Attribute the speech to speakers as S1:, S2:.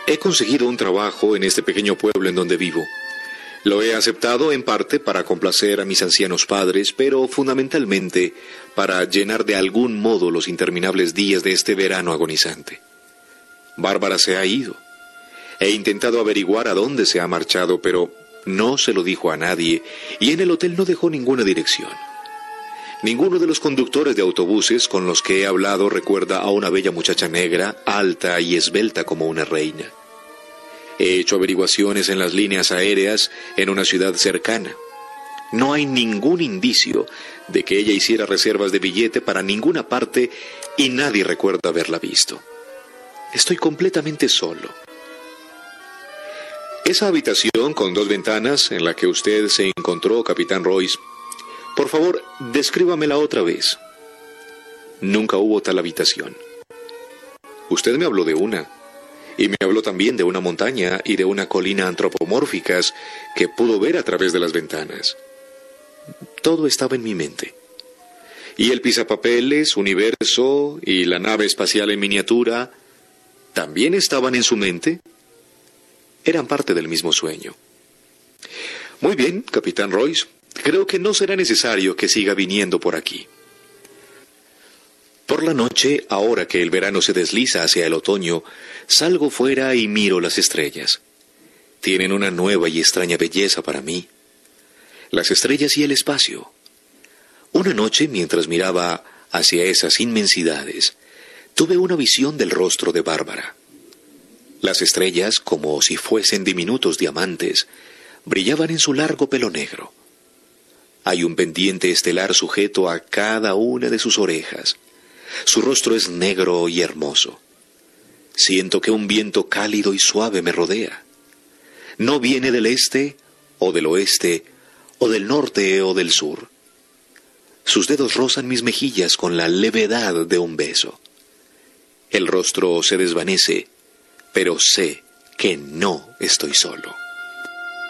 S1: He conseguido un trabajo en este pequeño pueblo en donde vivo. Lo he aceptado en parte para complacer a mis ancianos padres, pero fundamentalmente para llenar de algún modo los interminables días de este verano agonizante. Bárbara se ha ido. He intentado averiguar a dónde se ha marchado, pero no se lo dijo a nadie, y en el hotel no dejó ninguna dirección. Ninguno de los conductores de autobuses con los que he hablado recuerda a una bella muchacha negra, alta y esbelta como una reina. He hecho averiguaciones en las líneas aéreas en una ciudad cercana. No hay ningún indicio de que ella hiciera reservas de billete para ninguna parte y nadie recuerda haberla visto. Estoy completamente solo. Esa habitación con 2 ventanas en la que usted se encontró, capitán Royce, por favor, descríbamela otra vez. Nunca hubo tal habitación. Usted me habló de una, y me habló también de una montaña y de una colina antropomórficas que pudo ver a través de las ventanas. Todo estaba en mi mente. Y el pisapapeles, universo y la nave espacial en miniatura también estaban en su mente. Eran parte del mismo sueño. Muy bien, capitán Royce. Creo que no será necesario que siga viniendo por aquí. Por la noche, ahora que el verano se desliza hacia el otoño, salgo fuera y miro las estrellas. Tienen una nueva y extraña belleza para mí. Las estrellas y el espacio. Una noche, mientras miraba hacia esas inmensidades, tuve una visión del rostro de Bárbara. Las estrellas, como si fuesen diminutos diamantes, brillaban en su largo pelo negro. Hay un pendiente estelar sujeto a cada una de sus orejas. Su rostro es negro y hermoso. Siento que un viento cálido y suave me rodea. No viene del este, o del oeste, o del norte, o del sur. Sus dedos rozan mis mejillas con la levedad de un beso. El rostro se desvanece, pero sé que no estoy solo.